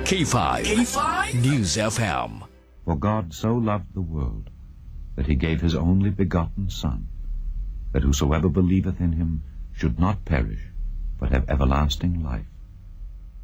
K5 News FM. For God so loved the world, that he gave his only begotten Son, that whosoever believeth in him should not perish, but have everlasting life.